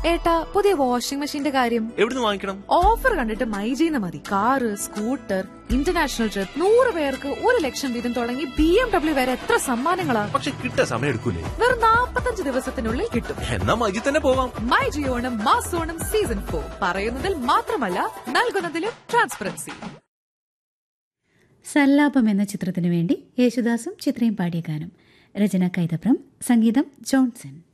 ഏട്ടാ, പുതിയ വാഷിംഗ് മെഷീന്റെ കാര്യം എവിടുന്ന് വാങ്ങിക്കണം? ഓഫർ കണ്ടിട്ട് മൈജീന്ന് മതി. കാറ്, സ്കൂട്ടർ, ഇന്റർനാഷണൽ ട്രിപ്പ്, 100 പേർക്ക് 1,00,000 വീതം തുടങ്ങി BMW വരെ എത്ര സമ്മാനങ്ങളാ. പക്ഷെ കിട്ടാൻ സമയം എടുക്കൂലേ? വെറും 45 ദിവസത്തിനുള്ളിൽ കിട്ടും. എന്നാ മൈജി തന്നെ പോവാം. മൈജി ഓണം മാസോണം സീസൺ 4 പറയുന്നതിൽ മാത്രമല്ല നൽകുന്നതിലും ട്രാൻസ്പെറൻസി. സല്ലാപം എന്ന ചിത്രത്തിനു വേണ്ടി യേശുദാസും ചിത്രയും പാടിയ ഗാനം. രചന കൈതപ്രം, സംഗീതം ജോൺസൺ.